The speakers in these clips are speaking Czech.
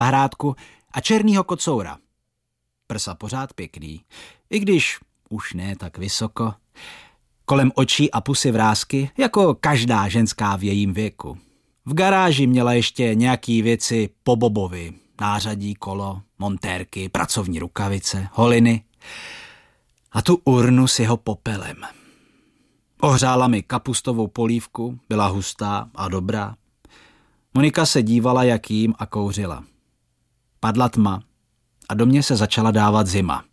hrádku a černýho kocoura. Prsa pořád pěkný, i když už ne tak vysoko. Kolem očí a pusy vrásky, jako každá ženská v jejím věku. V garáži měla ještě nějaký věci po Bobovi. Nářadí, kolo, montérky, pracovní rukavice, holiny a tu urnu s jeho popelem. Ohřála mi kapustovou polívku, byla hustá a dobrá. Monika se dívala, jak jím, a kouřila. Padla tma a do mě se začala dávat zima.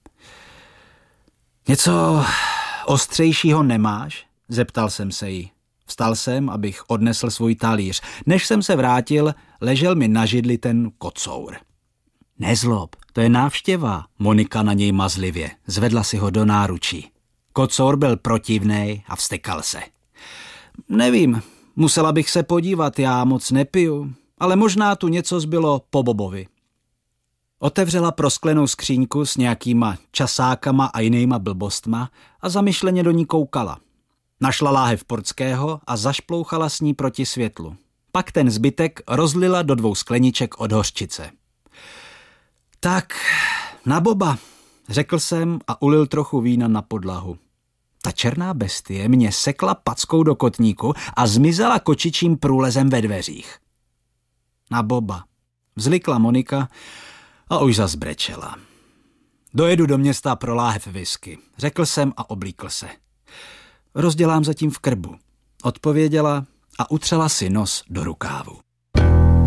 Něco ostřejšího nemáš? Zeptal jsem se jí. Vstal jsem, abych odnesl svůj talíř. Než jsem se vrátil, ležel mi na židli ten kocour. Nezlob, to je návštěva. Monika na něj mazlivě. Zvedla si ho do náručí. Kocour byl protivnej a vztekal se. Nevím, musela bych se podívat, já moc nepiju, ale možná tu něco zbylo po Bobovi. Otevřela prosklenou skříňku s nějakýma časákama a jinýma blbostma a zamyšleně do ní koukala. Našla láhev portského a zašplouchala s ní proti světlu. Pak ten zbytek rozlila do 2 skleniček od hořčice. Tak, na Boba, řekl jsem a ulil trochu vína na podlahu. Ta černá bestie mě sekla packou do kotníku a zmizela kočičím průlezem ve dveřích. Na Boba, vzlikla Monika a už zas brečela. Dojedu do města pro láhev whisky, řekl jsem a oblíkl se. Rozdělám zatím v krbu, odpověděla a utřela si nos do rukávu.